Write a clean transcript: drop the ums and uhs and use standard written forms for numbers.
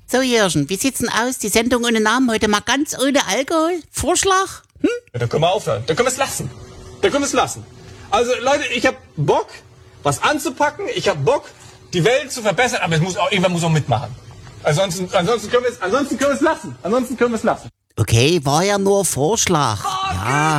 So, Jürgen, wie sieht's denn aus? Die Sendung ohne Namen heute mal ganz ohne Alkohol? Vorschlag? Ja, dann können wir aufhören. Dann können wir es lassen. Also Leute, ich hab Bock, was anzupacken. Ich hab Bock, die Welt zu verbessern. Aber irgendwann muss auch mitmachen. Ansonsten können wir es lassen. Okay, war ja nur Vorschlag. Ja.